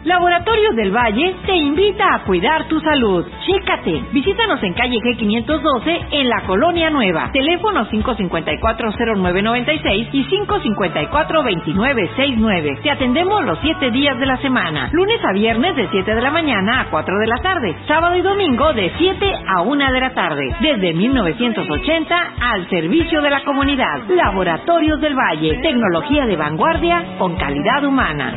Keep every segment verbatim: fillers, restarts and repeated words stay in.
Laboratorios del Valle te invita a cuidar tu salud. Chécate. Visítanos en calle G quinientos doce en la Colonia Nueva. Teléfono cinco cinco cuatro cero nueve nueve seis y cinco cinco cuatro dos nueve seis nueve. Te atendemos los siete días de la semana. Lunes a viernes de siete de la mañana a cuatro de la tarde. Sábado y domingo de siete a una de la tarde. Desde mil novecientos ochenta al servicio de la comunidad. Laboratorios del Valle. Tecnología de vanguardia con calidad humana.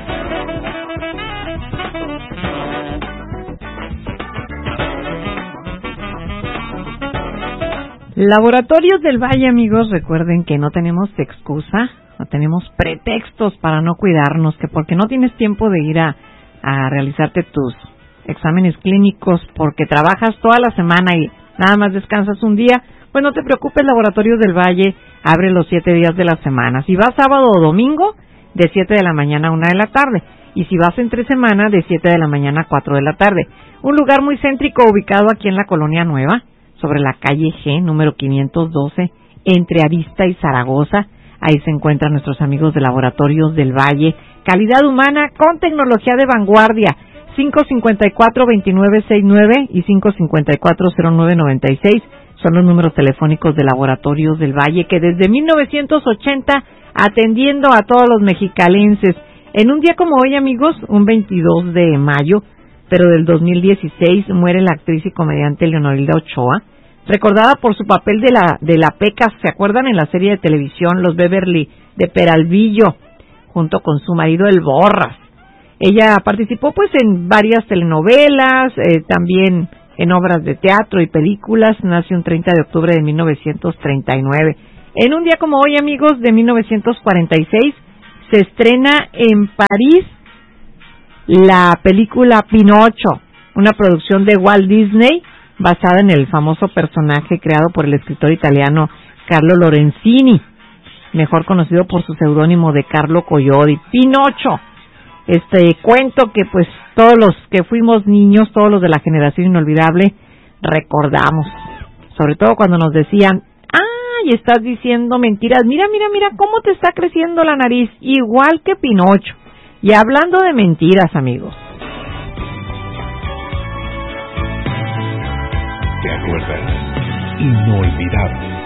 Laboratorios del Valle, amigos, recuerden que no tenemos excusa, no tenemos pretextos para no cuidarnos, que porque no tienes tiempo de ir a, a realizarte tus exámenes clínicos, porque trabajas toda la semana y nada más descansas un día, pues no te preocupes, Laboratorios del Valle abre los siete días de la semana. Si vas sábado o domingo, de siete de la mañana a una de la tarde, y si vas entre semana, de siete de la mañana a cuatro de la tarde. Un lugar muy céntrico ubicado aquí en la Colonia Nueva, sobre la calle G, número quinientos doce, entre Arista y Zaragoza. Ahí se encuentran nuestros amigos de Laboratorios del Valle. Calidad humana con tecnología de vanguardia. cinco cinco cuatro dos nueve seis nueve y cinco cinco cuatro cero nueve nueve seis son los números telefónicos de Laboratorios del Valle, que desde mil novecientos ochenta atendiendo a todos los mexicalenses. En un día como hoy, amigos, un veintidós de mayo, pero del dos mil dieciséis, muere la actriz y comediante Leonorilda Ochoa, recordada por su papel de la de la Pecas, ¿se acuerdan? En la serie de televisión Los Beverly de Peralvillo, junto con su marido El Borras. Ella participó pues en varias telenovelas, eh, también en obras de teatro y películas. Nació un treinta de octubre de mil novecientos treinta y nueve. En un día como hoy, amigos, de mil novecientos cuarenta y seis, se estrena en París la película Pinocho, una producción de Walt Disney, basada en el famoso personaje creado por el escritor italiano Carlo Lorenzini, mejor conocido por su seudónimo de Carlo Collodi. Pinocho, este cuento que pues todos los que fuimos niños, todos los de la generación inolvidable, recordamos, sobre todo cuando nos decían: ¡ay, estás diciendo mentiras! Mira, mira, mira cómo te está creciendo la nariz, igual que Pinocho. Y hablando de mentiras, amigos, ¿te acuerdas? Inolvidable.